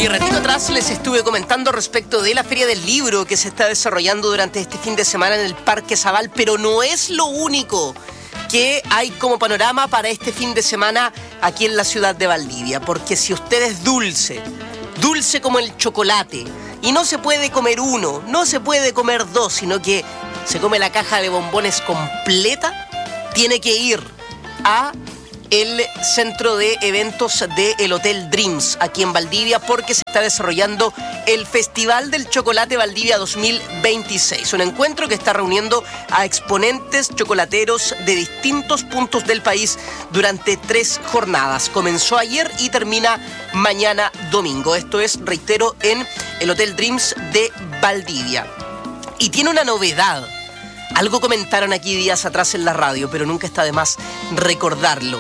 Oye, ratito atrás les estuve comentando respecto de la Feria del Libro que se está desarrollando durante este fin de semana en el Parque Zabal, pero no es lo único que hay como panorama para este fin de semana aquí en la ciudad de Valdivia, porque si usted es dulce como el chocolate, y no se puede comer uno, no se puede comer dos, sino que se come la caja de bombones completa, tiene que ir a el centro de eventos del Hotel Dreams aquí en Valdivia, porque se está desarrollando el Festival del Chocolate Valdivia 2026, un encuentro que está reuniendo a exponentes chocolateros de distintos puntos del país durante 3 jornadas. Comenzó ayer y termina mañana domingo. Esto es, reitero, en el Hotel Dreams de Valdivia. Y tiene una novedad. Algo comentaron aquí días atrás en la radio, pero nunca está de más recordarlo.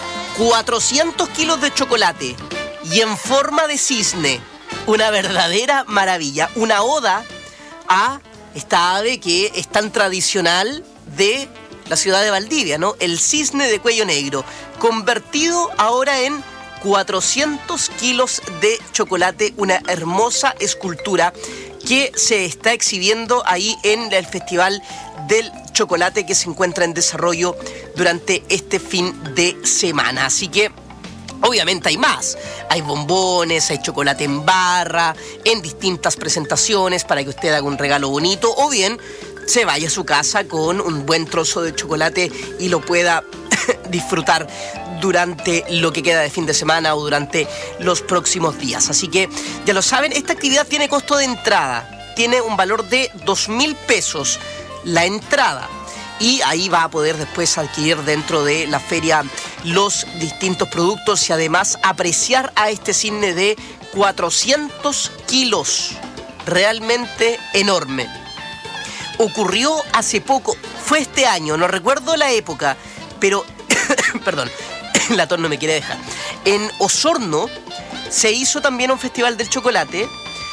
400 kilos de chocolate y en forma de cisne. Una verdadera maravilla. Una oda a esta ave que es tan tradicional de la ciudad de Valdivia, ¿no? El cisne de cuello negro, convertido ahora en 400 kilos de chocolate. Una hermosa escultura que se está exhibiendo ahí en el Festival del Chocolate que se encuentra en desarrollo durante este fin de semana. Así que obviamente hay más. Hay bombones, hay chocolate en barra, en distintas presentaciones para que usted haga un regalo bonito o bien se vaya a su casa con un buen trozo de chocolate y lo pueda disfrutar durante lo que queda de fin de semana o durante los próximos días. Así que ya lo saben, esta actividad tiene costo de entrada, tiene un valor de 2.000 pesos la entrada, y ahí va a poder después adquirir dentro de la feria los distintos productos y además apreciar a este cisne de 400 kilos, realmente enorme. Ocurrió hace poco, fue este año, no recuerdo la época, pero perdón, la tos no me quiere dejar. En Osorno se hizo también un festival del chocolate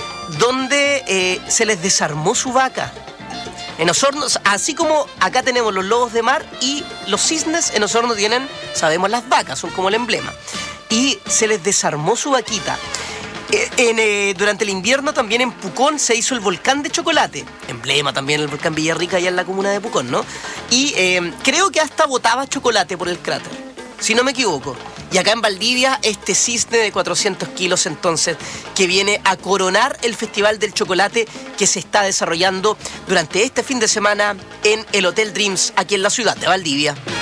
donde se les desarmó su vaca. En Osorno, así como acá tenemos los lobos de mar y los cisnes, en Osorno tienen, sabemos, las vacas, son como el emblema. Y se les desarmó su vaquita. Durante el invierno también en Pucón se hizo el volcán de chocolate, emblema también el volcán Villarrica allá en la comuna de Pucón, ¿no? Y creo que hasta botaba chocolate por el cráter, si no me equivoco. Y acá en Valdivia, este cisne de 400 kilos entonces, que viene a coronar el Festival del Chocolate que se está desarrollando durante este fin de semana en el Hotel Dreams, aquí en la ciudad de Valdivia.